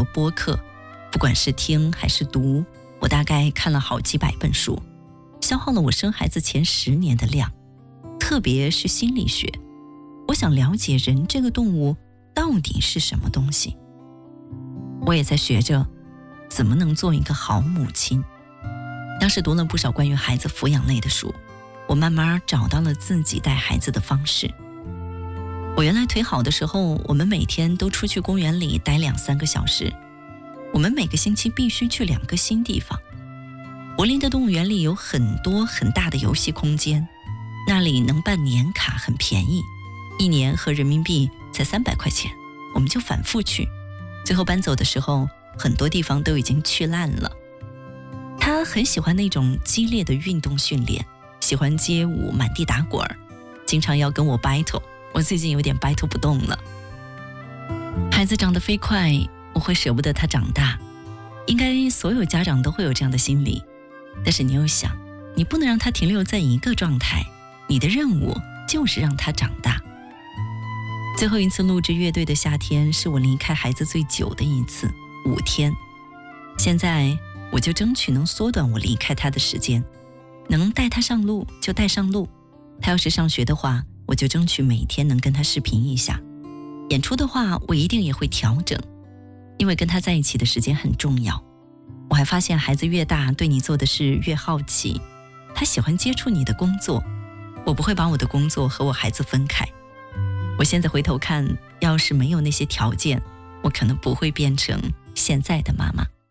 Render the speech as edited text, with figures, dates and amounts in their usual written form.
多播客，不管是听还是读，我大概看了好几百本书，消耗了我生孩子前10年的量。特别是心理学，我想了解人这个动物到底是什么东西。我也在学着怎么能做一个好母亲。当时读了不少关于孩子抚养类的书，我慢慢找到了自己带孩子的方式。我原来腿好的时候，我们每天都出去公园里待2-3个小时，我们每个星期必须去2个新地方。柏林的动物园里有很多很大的游戏空间，那里能办年卡很便宜，1年合人民币才300块钱，我们就反复去。最后搬走的时候，很多地方都已经去烂了。他很喜欢那种激烈的运动训练，喜欢街舞，满地打滚，经常要跟我 battle， 我最近有点 battle 不动了。孩子长得飞快，我会舍不得他长大，应该所有家长都会有这样的心理。但是你又想，你不能让他停留在一个状态，你的任务就是让他长大。最后一次录制乐队的夏天是我离开孩子最久的一次，5天。现在我就争取能缩短我离开他的时间，能带他上路就带上路，他要是上学的话，我就争取每天能跟他视频一下。演出的话，我一定也会调整，因为跟他在一起的时间很重要。我还发现孩子越大，对你做的事越好奇，他喜欢接触你的工作。我不会把我的工作和我孩子分开。我现在回头看，要是没有那些条件，我可能不会变成现在的妈妈。